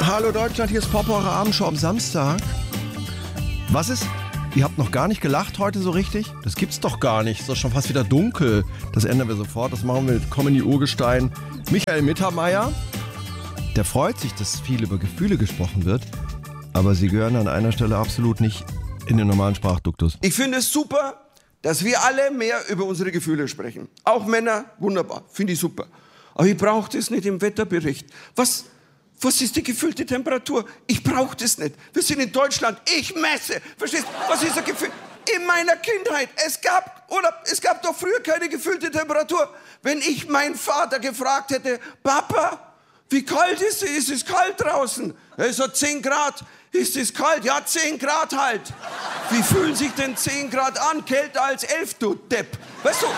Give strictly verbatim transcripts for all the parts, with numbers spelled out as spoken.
Hallo Deutschland, hier ist Pop, eure Abendshow am Samstag. Was ist? Ihr habt noch gar nicht gelacht heute so richtig? Das gibt's doch gar nicht. Es ist doch schon fast wieder dunkel. Das ändern wir sofort. Das machen wir mit Comedy-Urgestein Michael Mittermeier. Der freut sich, dass viel über Gefühle gesprochen wird. Aber sie gehören an einer Stelle absolut nicht in den normalen Sprachduktus. Ich finde es super, dass wir alle mehr über unsere Gefühle sprechen. Auch Männer, wunderbar. Finde ich super. Aber ich brauche das nicht im Wetterbericht. Was... Was ist die gefühlte Temperatur? Ich brauche das nicht. Wir sind in Deutschland. Ich messe. Verstehst du? Was ist das Gefühl? In meiner Kindheit, es gab, oder, es gab doch früher keine gefühlte Temperatur. Wenn ich meinen Vater gefragt hätte, Papa, wie kalt ist es? Ist es kalt draußen? Er so zehn Grad. Ist es kalt? Ja, zehn Grad halt. Wie fühlen sich denn zehn Grad an? Kälter als elf, du Depp. Weißt du? Und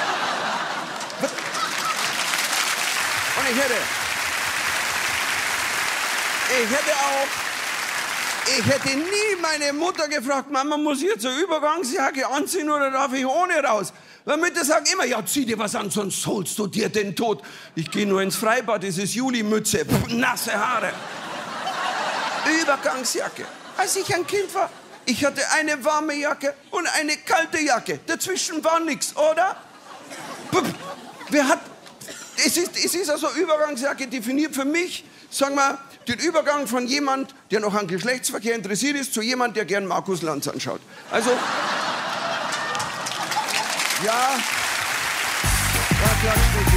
ich hätte... Ich hätte auch, ich hätte nie meine Mutter gefragt, Mama, muss ich jetzt eine Übergangsjacke anziehen oder darf ich ohne raus? Meine Mütter sagen immer, ja, zieh dir was an, sonst holst du dir den Tod. Ich gehe nur ins Freibad, das ist Julimütze, pff, nasse Haare. Übergangsjacke. Als ich ein Kind war, ich hatte eine warme Jacke und eine kalte Jacke. Dazwischen war nichts, oder? Pff, wer hat, es ist, es ist also Übergangsjacke definiert für mich, sagen wir, den Übergang von jemand, der noch an Geschlechtsverkehr interessiert ist, zu jemand, der gern Markus Lanz anschaut. Also, ja...